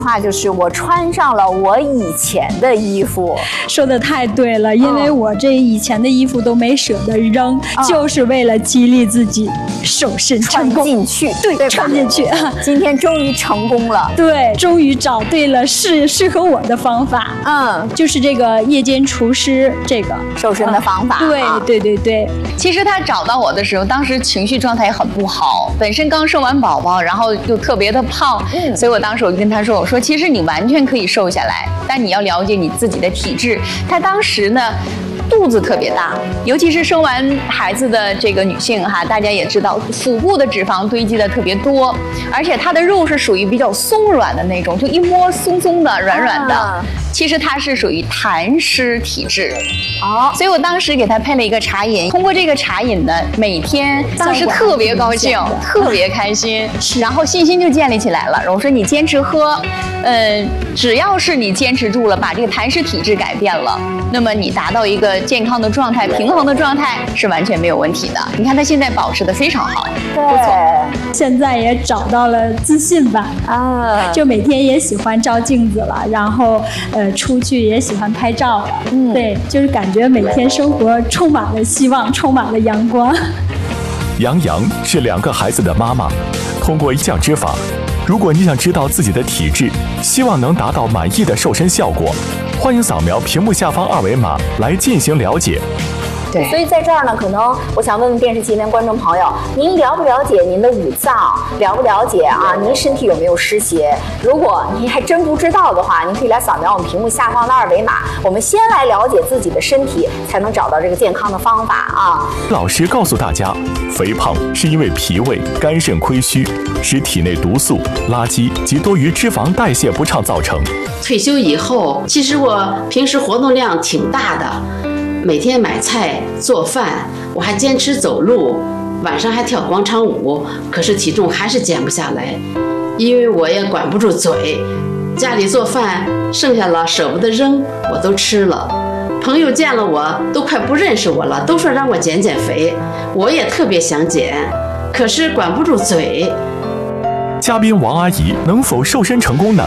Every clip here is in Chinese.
话就是我穿上了我以前的衣服。 说的太对了，因为我这以前的衣服都没舍得扔，就是为了激励自己瘦身成功。 穿进去， 对，穿进去。 今天终于成功了， 对，终于找对了适合我的方法。就是这个夜间除湿这个瘦身的方法。 对。 其实他找到我的时候，当时情绪状态也很不好，本身刚生完宝宝，然后又特别的胖，所以我当时我就跟他说，我说其实你完全可以瘦下来，但你要了解你自己的体质。他当时呢，肚子特别大，尤其是生完孩子的这个女性哈，大家也知道，腹部的脂肪堆积的特别多，而且她的肉是属于比较松软的那种，就一摸松松的、软软的。其实她是属于痰湿体质。所以我当时给她配了一个茶饮，通过这个茶饮呢，每天当时特别高兴，特别开心，然后信心就建立起来了。我说你坚持喝，只要是你坚持住了，把这个痰湿体质改变了，那么你达到一个健康的状态、平衡的状态是完全没有问题的。你看她现在保持得非常好，不错。 现在也找到了自信吧，就每天也喜欢照镜子了，然后出去也喜欢拍照了，对，就是感觉每天生活充满了希望，充满了阳光。 杨洋是2个孩子的妈妈，通过降脂法，如果你想知道自己的体质，希望能达到满意的瘦身效果，欢迎扫描屏幕下方2维码来进行了解。 对，所以在这儿呢，可能我想问问电视机前观众朋友，您了不了解您的五脏？了不了解啊？您身体有没有湿邪？如果您还真不知道的话，您可以来扫描我们屏幕下方的2维码。我们先来了解自己的身体，才能找到这个健康的方法啊。 老师告诉大家，肥胖是因为脾胃、肝肾亏虚，使体内毒素、垃圾及多余脂肪代谢不畅造成。 退休以后，其实我平时活动量挺大的。每天买菜做饭，我还坚持走路，晚上还跳广场舞，可是体重还是减不下来，因为我也管不住嘴，家里做饭剩下了舍不得扔，我都吃了。朋友见了我都快不认识我了，都说让我减肥，我也特别想减，可是管不住嘴。 嘉宾王阿姨能否瘦身成功呢？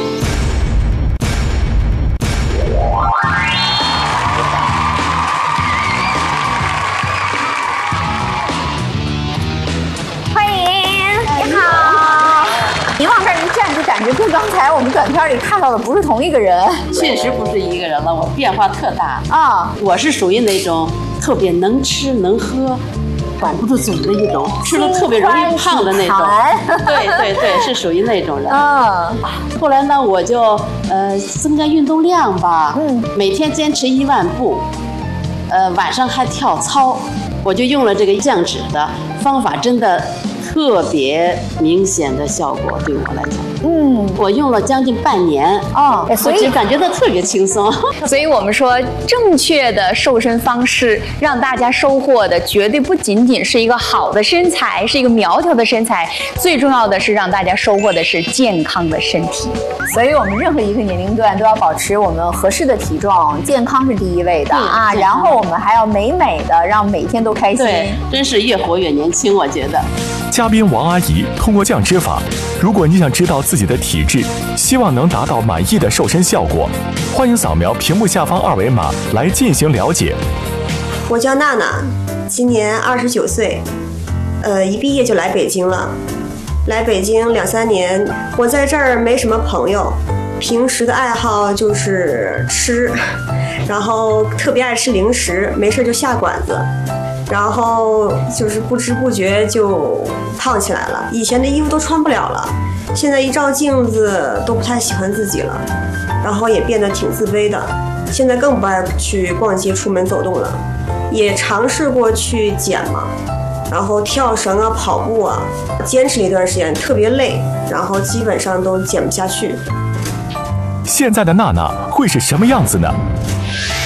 感觉跟刚才我们短片里看到的不是同一个人， 确实不是一个人了，我变化特大啊！ 我是属于那种特别能吃能喝，管不住嘴的一种，吃了特别容易胖的那种。对，是属于那种人。后来呢，我就增加运动量吧，每天坚持1万步，晚上还跳操，我就用了这个降脂的方法，真的特别明显的效果，对我来讲。我用了将近半年所以感觉到特别轻松。 所以我们说，正确的瘦身方式，让大家收获的绝对不仅仅是一个好的身材，是一个苗条的身材，最重要的是让大家收获的是健康的身体。 所以我们任何一个年龄段都要保持我们合适的体重，健康是第一位的啊。然后我们还要美美的，让每天都开心。 对，真是越活越年轻，我觉得。 嘉宾王阿姨通过降脂法，如果你想知道自己的体质，希望能达到满意的瘦身效果，欢迎扫描屏幕下方2维码来进行了解。 我叫娜娜，今年29岁，一毕业就来北京了。来北京2、3年，我在这儿没什么朋友，平时的爱好就是吃，然后特别爱吃零食，没事就下馆子。然后就是不知不觉就胖起来了，以前的衣服都穿不了了，现在一照镜子都不太喜欢自己了，然后也变得挺自卑的，现在更不爱去逛街出门走动了，也尝试过去减嘛，然后跳绳啊跑步啊，坚持了一段时间特别累，然后基本上都减不下去。 现在的娜娜会是什么样子呢？